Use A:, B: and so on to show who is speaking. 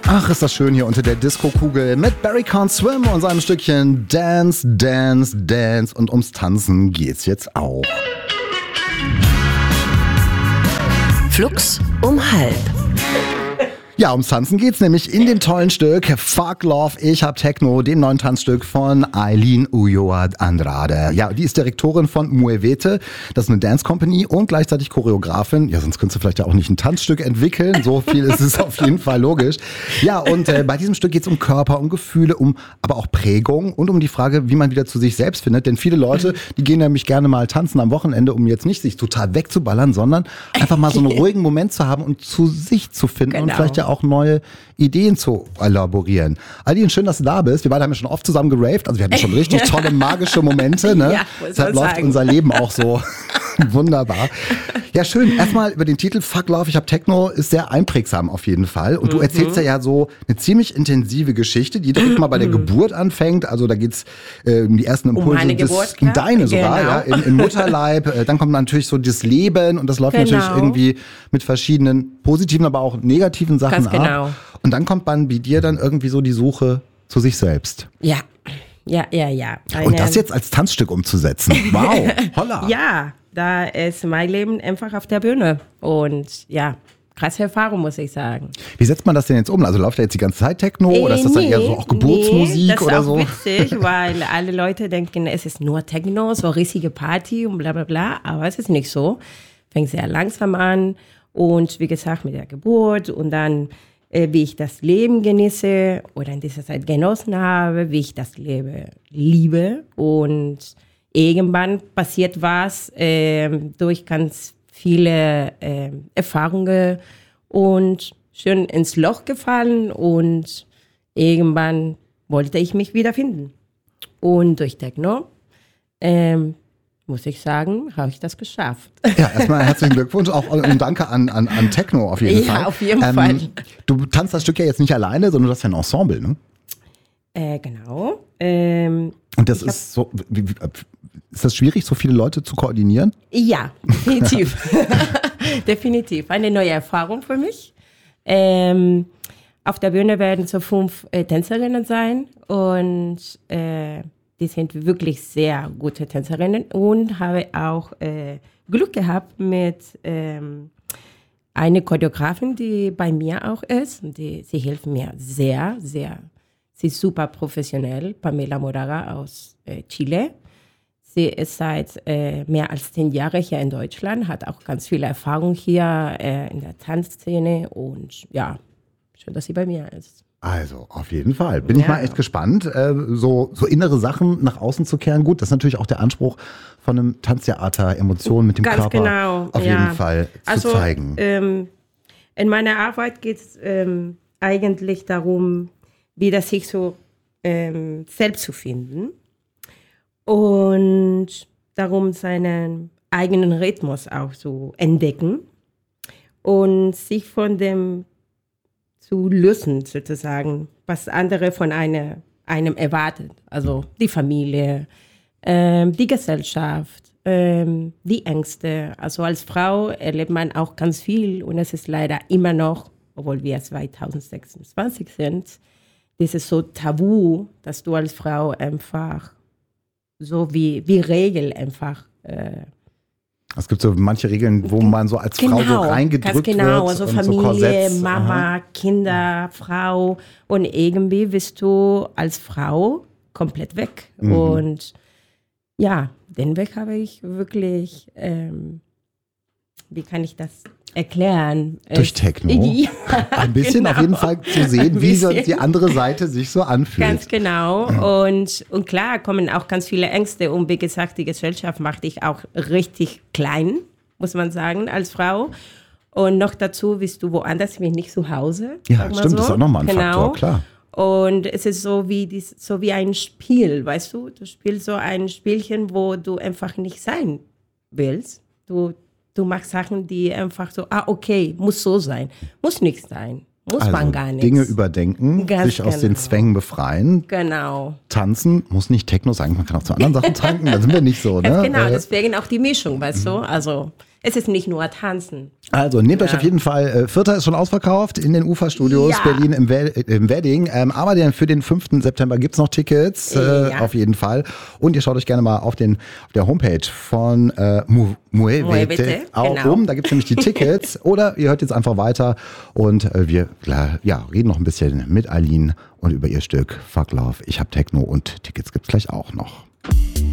A: Ach, ist das schön hier unter der Disco-Kugel mit Barry Can't Swim und seinem Stückchen Dance, Dance, Dance. Und ums Tanzen geht's jetzt auch.
B: Flux um halb.
A: Ja, ums Tanzen geht's nämlich in dem tollen Stück Fuck Love, ich hab Techno, dem neuen Tanzstück von Aileen Ulloa Andrade. Ja, die ist Direktorin von Muevete, das ist eine Dance Company und gleichzeitig Choreografin. Ja, sonst könntest du vielleicht ja auch nicht ein Tanzstück entwickeln, so viel ist es auf jeden Fall logisch. Ja, und bei diesem Stück geht's um Körper, um Gefühle, aber auch Prägung und um die Frage, wie man wieder zu sich selbst findet. Denn viele Leute, die gehen nämlich gerne mal tanzen am Wochenende, um jetzt nicht sich total wegzuballern, sondern einfach mal so einen ruhigen Moment zu haben und zu sich zu finden und vielleicht ja auch neue Ideen zu elaborieren. Aileen, schön, dass du da bist. Wir beide haben ja schon oft zusammen geraved, also wir hatten schon richtig tolle magische Momente. Ne?
B: Ja,
A: deshalb läuft unser Leben auch so wunderbar. Ja, schön. Erstmal über den Titel Fuck Love, ich hab Techno, ist sehr einprägsam auf jeden Fall. Und du erzählst ja so eine ziemlich intensive Geschichte, die direkt mal bei der Geburt anfängt. Also da geht's um die ersten Impulse.
B: Um meine Geburt, klar.
A: Deine sogar,
B: genau.
A: Ja, im Mutterleib. Dann kommt natürlich so das Leben und das läuft natürlich irgendwie mit verschiedenen positiven, aber auch negativen Sachen
B: Ganz genau.
A: ab. Und dann kommt bei dir dann irgendwie so die Suche zu sich selbst.
B: Ja.
A: Und das jetzt als Tanzstück umzusetzen. Wow, holla.
B: Ja, da ist mein Leben einfach auf der Bühne. Und ja, krasse Erfahrung, muss ich sagen.
A: Wie setzt man das denn jetzt um? Also läuft da jetzt die ganze Zeit Techno oder ist das dann eher so auch Geburtsmusik oder so?
B: Das ist auch witzig, weil alle Leute denken, es ist nur Techno, so riesige Party und bla bla bla. Aber es ist nicht so. Fängt sehr langsam an und wie gesagt mit der Geburt und dann wie ich das Leben genieße oder in dieser Zeit genossen habe, wie ich das Leben liebe. Und irgendwann passiert was durch ganz viele Erfahrungen und schön ins Loch gefallen. Und irgendwann wollte ich mich wiederfinden. Und durch Techno muss ich sagen, habe ich das geschafft.
A: Ja, erstmal herzlichen Glückwunsch auch und danke an Techno auf jeden Fall.
B: Ja, auf jeden Fall.
A: Du tanzt das Stück ja jetzt nicht alleine, sondern du hast ja ein Ensemble, ne?
B: Genau.
A: Und das ist so, ist das schwierig, so viele Leute zu koordinieren?
B: Ja, definitiv. Definitiv. Eine neue Erfahrung für mich. Auf der Bühne werden so 5 Tänzerinnen sein und die sind wirklich sehr gute Tänzerinnen und habe auch Glück gehabt mit einer Choreografin, die bei mir auch ist. Und sie hilft mir sehr, sehr. Sie ist super professionell, Pamela Moraga aus Chile. Sie ist seit mehr als 10 Jahren hier in Deutschland, hat auch ganz viel Erfahrung hier in der Tanzszene und ja, schön, dass sie bei mir ist.
A: Also, auf jeden Fall. Bin ich mal echt gespannt, so innere Sachen nach außen zu kehren. Gut, das ist natürlich auch der Anspruch von einem Tanztheater, Emotionen mit dem
B: Ganz
A: Körper
B: genau,
A: auf jeden Fall zu zeigen.
B: In meiner Arbeit geht es eigentlich darum, wieder sich so selbst zu finden und darum seinen eigenen Rhythmus auch zu entdecken und sich von dem zu lösen, sozusagen, was andere von einem erwartet. Also die Familie, die Gesellschaft, die Ängste. Also als Frau erlebt man auch ganz viel und es ist leider immer noch, obwohl wir 2026 sind, dieses so Tabu, dass du als Frau einfach so wie Regel einfach
A: es gibt so manche Regeln, wo man so als Frau so reingedrückt wird.
B: Also Familie, so Mama, Kinder, Frau. Und irgendwie bist du als Frau komplett weg. Und ja, den Weg habe ich wirklich, wie kann ich das erklären?
A: Durch Techno.
B: Ja,
A: ein bisschen
B: genau.
A: Auf jeden Fall zu sehen, wie so die andere Seite sich so anfühlt.
B: Ganz genau. Und klar kommen auch ganz viele Ängste. Und wie gesagt, die Gesellschaft macht dich auch richtig klein, muss man sagen, als Frau. Und noch dazu bist du woanders, wie nicht zu Hause.
A: Ja, stimmt, so. Das ist auch nochmal ein Faktor, klar.
B: Und es ist so wie ein Spiel, weißt du? Du spielst so ein Spielchen, wo du einfach nicht sein willst. Du machst Sachen, die einfach so, okay, muss so sein. Muss nicht sein. Muss man gar nicht.
A: Dinge überdenken, sich aus den Zwängen befreien.
B: Genau.
A: Tanzen muss nicht Techno sein, man kann auch zu anderen Sachen tanken, da sind wir nicht so. Ne?
B: Genau, deswegen auch die Mischung, weißt du? Also es ist nicht nur Tanzen.
A: Also nehmt euch auf jeden Fall, 4. ist schon ausverkauft in den UFA-Studios Berlin im Wedding. Aber für den 5. September gibt's noch Tickets, auf jeden Fall. Und ihr schaut euch gerne mal auf der Homepage von Muevete auch um. Da gibt's nämlich die Tickets. Oder ihr hört jetzt einfach weiter und wir reden noch ein bisschen mit Aline und über ihr Stück Fuck Love. Ich hab Techno und Tickets gibt's gleich auch noch.